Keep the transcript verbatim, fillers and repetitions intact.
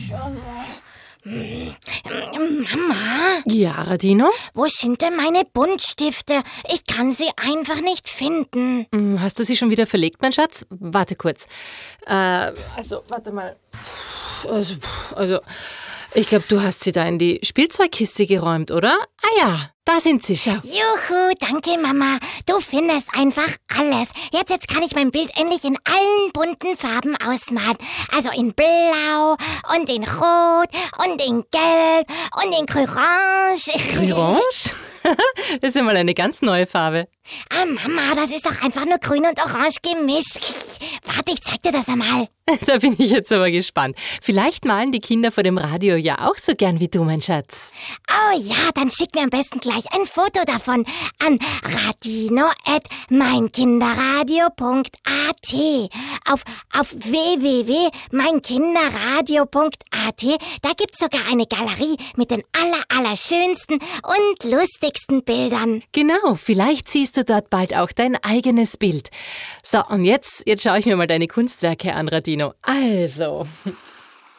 Mama? Ja, Radino? Wo sind denn meine Buntstifte? Ich kann sie einfach nicht finden. Hast du sie schon wieder verlegt, mein Schatz? Warte kurz. Äh, also, warte mal. Also, also ich glaube, du hast sie da in die Spielzeugkiste geräumt, oder? Ah ja, da sind sie, schau. Juhu, danke Mama. Du findest einfach alles. Jetzt, jetzt kann ich mein Bild endlich in allen bunten Farben ausmalen. Also in Blau und in Rot und in Gelb und in Grün-Orange. Orange? Das ist ja mal eine ganz neue Farbe. Ah Mama, das ist doch einfach nur Grün und Orange gemischt. Warte, ich zeig dir das einmal. Da bin ich jetzt aber gespannt. Vielleicht malen die Kinder vor dem Radio ja auch so gern wie du, mein Schatz. Oh ja, dann schick mir am besten gleich ein Foto davon an radino at meinkinderradio punkt a t. Auf, auf w w w punkt meinkinderradio punkt a t, da gibt's sogar eine Galerie mit den aller, allerschönsten und lustigsten Bildern. Genau, vielleicht siehst du dort bald auch dein eigenes Bild. So, und jetzt, jetzt schaue ich mir mal deine Kunstwerke an, Radino. Also...